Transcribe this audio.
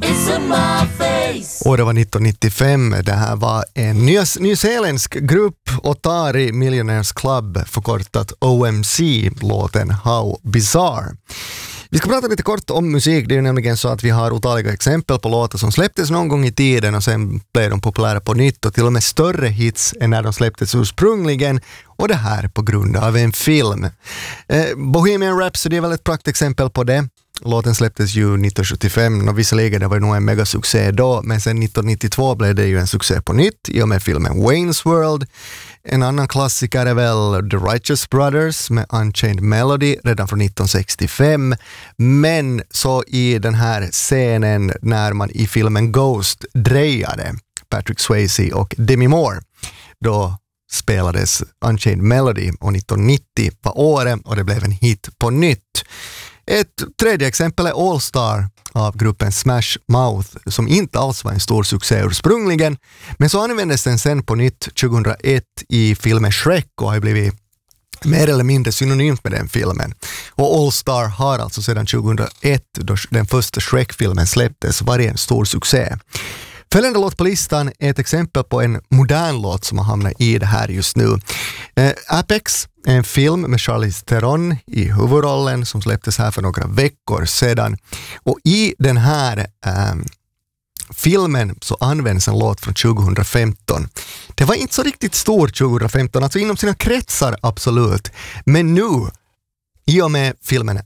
Och det var 1995. Det här var en nyzeeländsk grupp, Otari Millionaires Club, förkortat OMC, låten How Bizarre. Vi ska prata lite kort om musik. Det är ju nämligen så att vi har otaliga exempel på låtar som släpptes någon gång i tiden och sen blev de populära på nytt och till och med större hits än när de släpptes ursprungligen, och det här på grund av en film. Bohemian Rhapsody är väl ett praktexempel på det. Låten släpptes ju 1975 och visserligen det var nog en megasuccé då, men sen 1992 blev det ju en succé på nytt i och med filmen Wayne's World. En annan klassiker är väl The Righteous Brothers med Unchained Melody redan från 1965, men så i den här scenen när man i filmen Ghost drejade Patrick Swayze och Demi Moore, då spelades Unchained Melody och 1990 var året och det blev en hit på nytt. Ett tredje exempel är All Star av gruppen Smash Mouth, som inte alls var en stor succé ursprungligen, men så användes den sen på nytt 2001 i filmen Shrek och har blivit mer eller mindre synonymt med den filmen. Och All Star har alltså sedan 2001, då den första Shrek-filmen släpptes, varit en stor succé. Följande låt på listan är ett exempel på en modern låt som har hamnat i det här just nu. Apex, en film med Charlize Theron i huvudrollen som släpptes här för några veckor sedan. Och i den här filmen så används en låt från 2015. Det var inte så riktigt stor 2015, alltså inom sina kretsar absolut. Men nu, i och med filmen